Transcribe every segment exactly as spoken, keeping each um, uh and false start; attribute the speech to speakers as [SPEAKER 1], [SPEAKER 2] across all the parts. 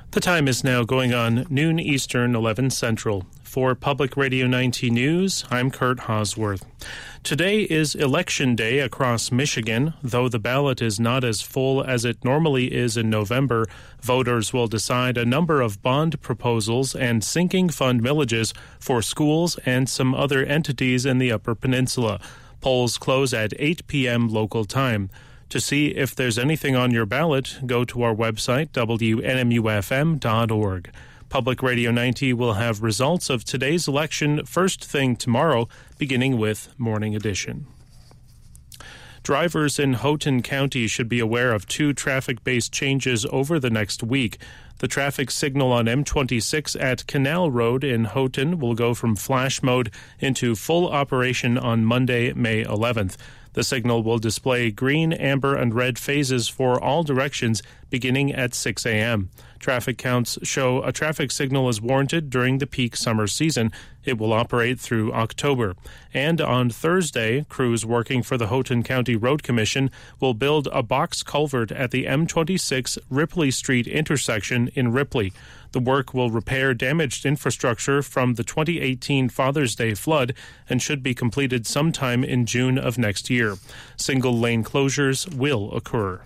[SPEAKER 1] The time is now going on noon Eastern, eleven Central. For Public Radio ninety News, I'm Kurt Hosworth. Today is Election Day across Michigan. Though the ballot is not as full as it normally is in November, voters will decide a number of bond proposals and sinking fund millages for schools and some other entities in the Upper Peninsula. Polls close at eight p.m. local time. To see if there's anything on your ballot, go to our website, W N M U F M dot org. Public Radio ninety will have results of today's election first thing tomorrow, beginning with Morning Edition. Drivers in Houghton County should be aware of two traffic-based changes over the next week. The traffic signal on M twenty-six at Canal Road in Houghton will go from flash mode into full operation on Monday, May eleventh. The signal will display green, amber, and red phases for all directions beginning at six a.m. Traffic counts show a traffic signal is warranted during the peak summer season. It will operate through October. And on Thursday, crews working for the Houghton County Road Commission will build a box culvert at the M twenty-six Ripley Street intersection in Ripley. The work will repair damaged infrastructure from the twenty eighteen Father's Day flood and should be completed sometime in June of next year. Single-lane closures will occur.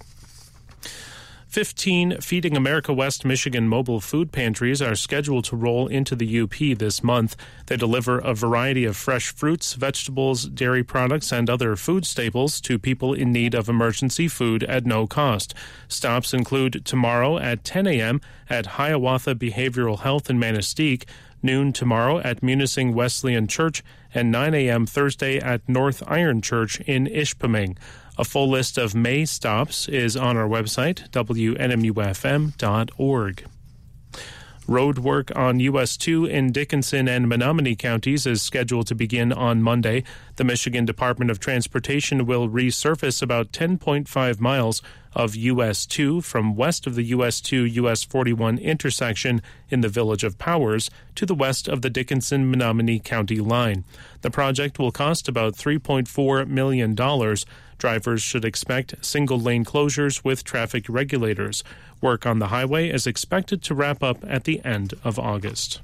[SPEAKER 1] fifteen Feeding America West Michigan mobile food pantries are scheduled to roll into the U P this month. They deliver a variety of fresh fruits, vegetables, dairy products, and other food staples to people in need of emergency food at no cost. Stops include tomorrow at ten a.m. at Hiawatha Behavioral Health in Manistee, noon tomorrow at Munising Wesleyan Church, and nine a.m. Thursday at North Iron Church in Ishpeming. A full list of May stops is on our website, W N M U F M dot org. Road work on U S two in Dickinson and Menominee counties is scheduled to begin on Monday. The Michigan Department of Transportation will resurface about ten point five miles of U S two from west of the U S two U S forty-one intersection in the village of Powers to the west of the Dickinson-Menominee County line. The project will cost about three point four million dollars. Drivers should expect single-lane closures with traffic regulators. Work on the highway is expected to wrap up at the end of August.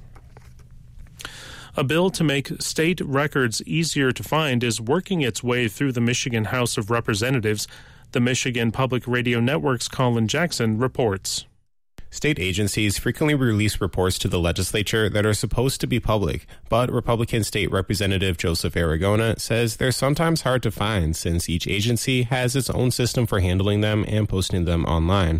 [SPEAKER 1] A bill to make state records easier to find is working its way through the Michigan House of Representatives. The Michigan Public Radio Network's Colin Jackson reports.
[SPEAKER 2] State agencies frequently release reports to the legislature that are supposed to be public, but Republican State Representative Joseph Aragona says they're sometimes hard to find since each agency has its own system for handling them and posting them online.